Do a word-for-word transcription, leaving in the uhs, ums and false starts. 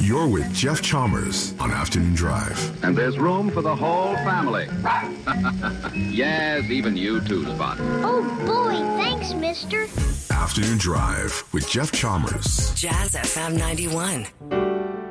You're with Jeff Chalmers on Afternoon Drive. And there's room for the whole family. Yes, even you too, Spot. Oh, boy, thanks, mister. Afternoon Drive with Jeff Chalmers. Jazz F M ninety-one.